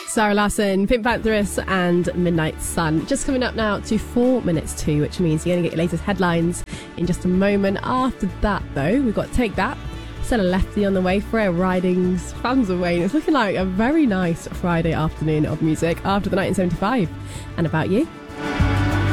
Sarah Larsson, Pink Pantheress and Midnight Sun. Just coming up now to 4 minutes to, which means you're going to get your latest headlines in just a moment. After that, though, we've got Take That, Stella Lefty on the way, Freya Riding's Fans of Wayne. It's looking like a very nice Friday afternoon of music after the 1975. And about you?